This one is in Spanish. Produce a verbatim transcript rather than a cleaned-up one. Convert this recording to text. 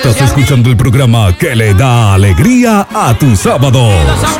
Estás escuchando el programa que le da alegría a tu sábado.